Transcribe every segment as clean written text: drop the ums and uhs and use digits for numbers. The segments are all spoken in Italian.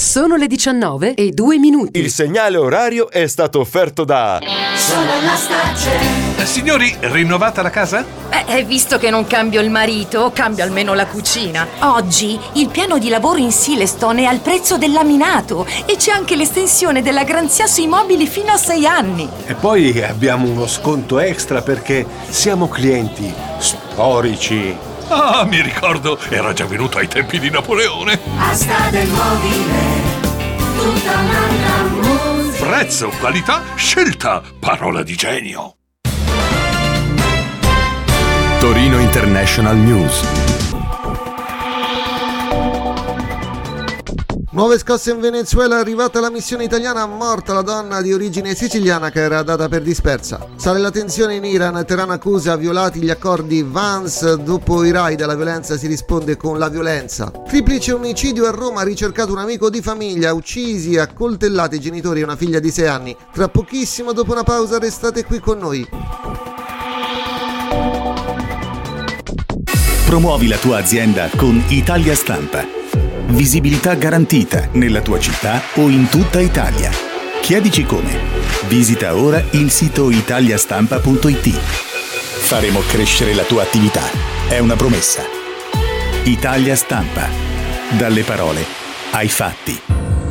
Sono le 19:02. Il segnale orario è stato offerto da Solar Starcell. Signori, rinnovata la casa? Visto che non cambio il marito, cambio almeno la cucina. Oggi il piano di lavoro in Silestone è al prezzo del laminato e c'è anche l'estensione della garanzia sui mobili fino a 6 anni. E poi abbiamo uno sconto extra perché siamo clienti storici. Ah, mi ricordo, era già venuto ai tempi di Napoleone. Asta del mobile, tutta un'altra musica. Prezzo, qualità, scelta, parola di genio. Torino International News. Nuove scosse in Venezuela, è arrivata la missione italiana, morta la donna di origine siciliana che era data per dispersa. Sale la tensione in Iran, Teheran accusa violati gli accordi Vance, dopo i raid alla violenza si risponde con la violenza. Triplice omicidio a Roma, ricercato un amico di famiglia, uccisi a coltellate i genitori e una figlia di 6 anni. Tra pochissimo, dopo una pausa, restate qui con noi. Promuovi la tua azienda con Italia Stampa. Visibilità garantita nella tua città o in tutta Italia. Chiedici come. Visita ora il sito italiastampa.it. Faremo crescere la tua attività. È una promessa. Italia Stampa. Dalle parole ai fatti.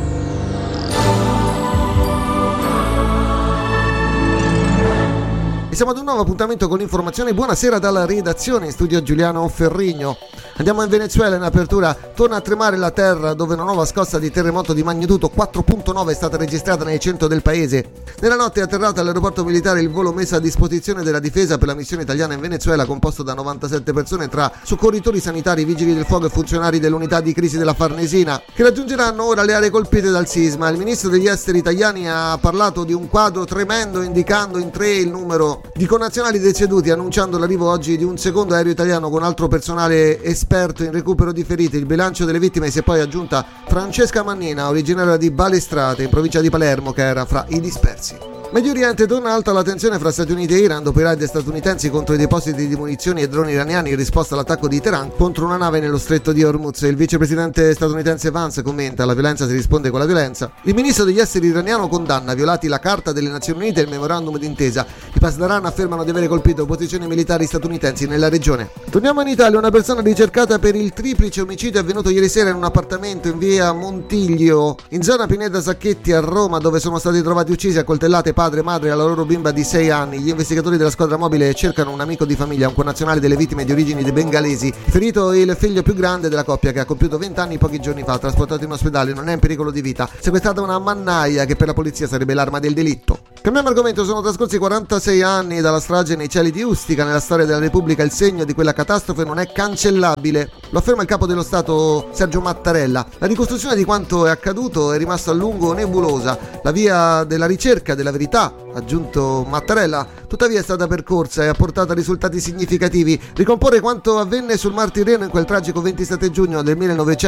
Siamo ad un nuovo appuntamento con l'informazione. Buonasera dalla redazione, in studio Giuliano Ferrigno. Andiamo in Venezuela, in apertura torna a tremare la terra, dove una nuova scossa di terremoto di magnitudo 4.9 è stata registrata nel centro del paese. Nella notte è atterrato all'aeroporto militare il volo messo a disposizione della difesa per la missione italiana in Venezuela, composto da 97 persone tra soccorritori sanitari, vigili del fuoco e funzionari dell'unità di crisi della Farnesina, che raggiungeranno ora le aree colpite dal sisma. Il ministro degli esteri italiani ha parlato di un quadro tremendo, indicando in 3 il numero di connazionali deceduti, annunciando l'arrivo oggi di un secondo aereo italiano con altro personale esperto in recupero di feriti. Il bilancio delle vittime si è poi aggiunta Francesca Mannina, originaria di Balestrate, in provincia di Palermo, che era fra i dispersi. Medio Oriente, torna alta la tensione fra Stati Uniti e Iran dopo i raid statunitensi contro i depositi di munizioni e droni iraniani in risposta all'attacco di Teheran contro una nave nello stretto di Hormuz. Il vicepresidente statunitense Vance commenta: alla violenza si risponde con la violenza. Il ministro degli esteri iraniano condanna violati la Carta delle Nazioni Unite e il memorandum d'intesa. I Pasdaran affermano di avere colpito posizioni militari statunitensi nella regione. Torniamo in Italia. Una persona ricercata per il triplice omicidio avvenuto ieri sera in un appartamento in via Montiglio, in zona Pineta Sacchetti a Roma, dove sono stati trovati uccisi a coltellate padre e madre e la loro bimba di 6 anni. Gli investigatori della squadra mobile cercano un amico di famiglia, un connazionale delle vittime di origini dei bengalesi. Ferito il figlio più grande della coppia, che ha compiuto 20 anni pochi giorni fa, trasportato in ospedale, non è in pericolo di vita. Sequestrata una mannaia che per la polizia sarebbe l'arma del delitto. Cambiamo argomento. Sono trascorsi 46 anni dalla strage nei cieli di Ustica. Nella storia della Repubblica il segno di quella catastrofe non è cancellabile, lo afferma il capo dello Stato Sergio Mattarella. La ricostruzione di quanto è accaduto è rimasta a lungo nebulosa. La via della ricerca della verità, aggiunto Mattarella, tuttavia è stata percorsa e ha portato a risultati significativi. Ricomporre quanto avvenne sul Mar Tirreno in quel tragico 27 giugno del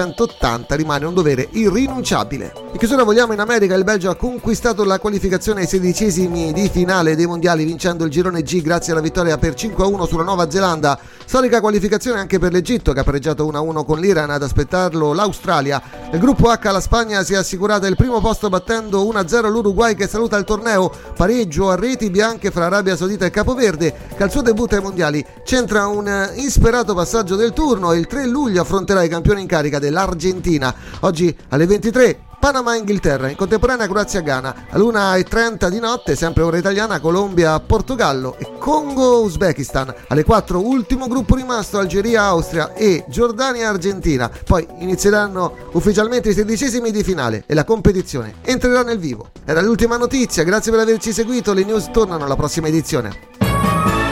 1980 rimane un dovere irrinunciabile. In chiusura vogliamo in America. Il Belgio ha conquistato la qualificazione ai 16esimi di finale dei mondiali, vincendo il girone G grazie alla vittoria per 5-1 sulla Nuova Zelanda. Storica qualificazione anche per l'Egitto, che ha pareggiato 1-1 con l'Iran, ad aspettarlo l'Australia. Nel gruppo H la Spagna si è assicurata il primo posto battendo 1-0 l'Uruguay, che saluta il torneo. Pareggio a reti bianche fra Arabia Saudita e Capoverde, che al suo debutto ai mondiali centra un insperato passaggio del turno e il 3 luglio affronterà i campioni in carica dell'Argentina. Oggi alle 23 Panama-Inghilterra, in contemporanea Croazia-Ghana, all'1:30 di notte, sempre ora italiana, Colombia-Portogallo e Congo-Uzbekistan. Alle 4 ultimo gruppo rimasto, Algeria-Austria e Giordania-Argentina. Poi inizieranno ufficialmente i 16esimi di finale e la competizione entrerà nel vivo. Era l'ultima notizia, grazie per averci seguito, le news tornano alla prossima edizione.